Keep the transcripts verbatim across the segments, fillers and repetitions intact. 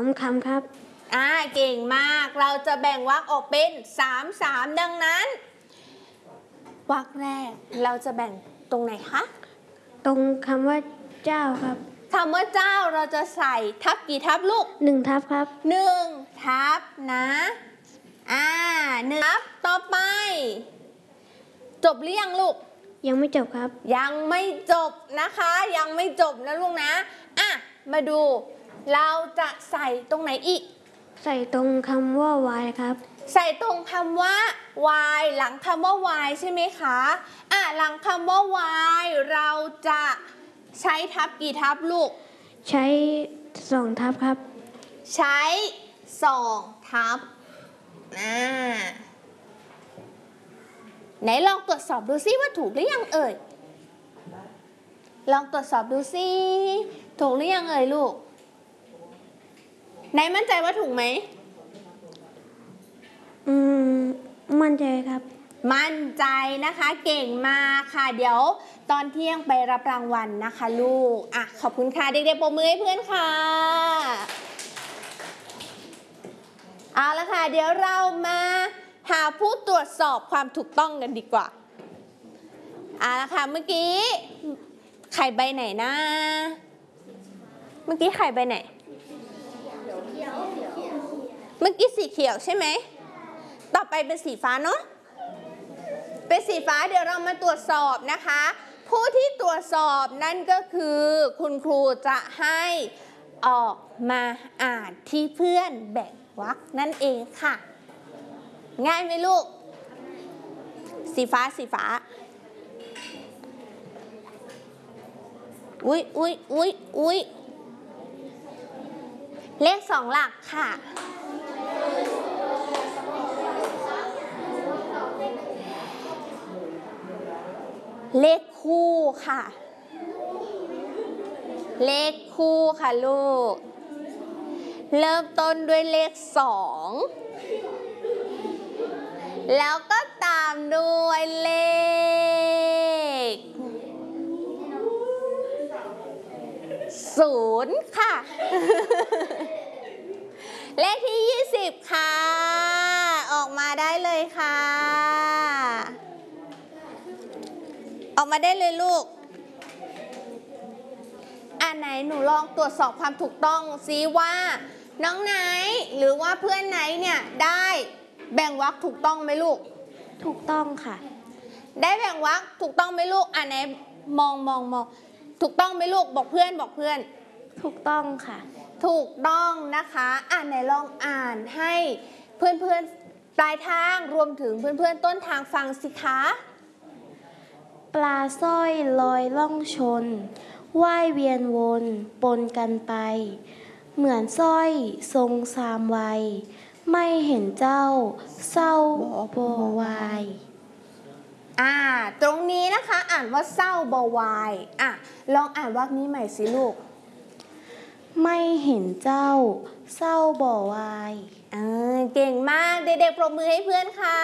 คำครับอ่าเก่งมากเราจะแบ่งวรรคออกเป็นสามสามดังนั้นวรรคแรกเราจะแบ่งตรงไหนคะตรงคำว่าเจ้าครับคำว่าเจ้าเราจะใส่ทับกี่ทับลูกหนึ่งทับครับหนึ่งทับนะอ่าหนึ่งทับต่อไปจบหรือยังลูกยังไม่จบครับยังไม่จบนะคะยังไม่จบนะลูกนะอ่ะมาดูเราจะใส่ตรงไหนอีกใส่ตรงคำว่าวายครับใส่ตรงคำว่าวายหลังคำว่าวายใช่ไหมคะอ่ะหลังคำว่าวายเราจะใช้ทับกี่ทับลูกใช้สองทับครับใช้สองทับอ่าไหนลองตรวจสอบดูซิว่าถูกหรือยังเอ่ยลองตรวจสอบดูซิถูกหรือยังเอ่ยลูกไหนมั่นใจว่าถูกไหมอืมมั่นใจครับมั่นใจนะคะเก่งมากค่ะเดี๋ยวตอนเที่ยงไปรับรางวัลนะคะลูกอ่ะขอบคุณค่ะเด็กๆปรบมือให้เพื่อนค่ะเอาละค่ะเดี๋ยวเรามาหาผู้ตรวจสอบความถูกต้องกันดีกว่าเอาละค่ะเมื่อกี้ไข่ใบไหนนะเมื่อกี้ไข่ใบไหนเมื่อกี้สีเขียวใช่ไหมต่อไปเป็นสีฟ้าเนาะเป็นสีฟ้าเดี๋ยวเรามาตรวจสอบนะคะผู้ที่ตรวจสอบนั่นก็คือคุณครูจะให้ออกมาอ่านที่เพื่อนแบ่งวรรคนั่นเองค่ะง่ายไหมลูกสีฟ้าสีฟ้าอุ๊ยอุ๊ยอุ๊ยอุ๊ยเลขสองหลักค่ะเลขคู่ค่ะเลขคู่ค่ะลูกเริ่มต้นด้วยเลขสองแล้วก็ตามด้วยเลขศูนย์ค่ะเลขที่ยี่สิบค่ะออกมาได้เลยค่ะออกมาได้เลยลูกอ่ะไหนหนูลองตรวจสอบความถูกต้องซิว่าน้องไหนหรือว่าเพื่อนไหนเนี่ยได้แบ่งวรรคถูกต้องไหมลูกถูกต้องค่ะได้แบ่งวรรคถูกต้องไหมลูกอ่ะไหนมองมองมองถูกต้องไหมลูกบอกเพื่อนบอกเพื่อนถูกต้องค่ะถูกต้องนะคะอ่ะไหนลองอ่านให้เพื่อนเพื่อนปลายทางรวมถึงเพื่อนเพื่อนต้นทางฟังสิคะปลาสร้อยลอยล่องชนว่ายเวียนวนปนกันไปเหมือนสร้อยทรงสามวัยไม่เห็นเจ้าเศร้าบ่วายอ่าตรงนี้นะคะอ่านว่าเศร้าบ่วายอ่ะลองอ่านวรรคนี้ใหม่สิลูกไม่เห็นเจ้าเศร้าบ่วายเออเก่งมากเด็กๆปรบมือให้เพื่อนค่ะ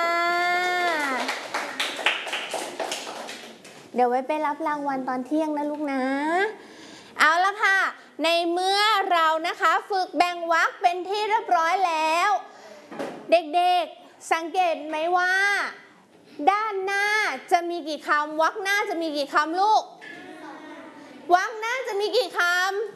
เดี๋ยวไว้ไปรับรางวัลตอนเที่ยงนะลูกนะเอาละค่ะในเมื่อเรานะคะฝึกแบ่งวรรคเป็นที่เรียบร้อยแล้วเด็กๆสังเกตไหมว่าด้านหน้าจะมีกี่คำวรรคหน้าจะมีกี่คำลูกวรรคหน้าจะมีกี่คำ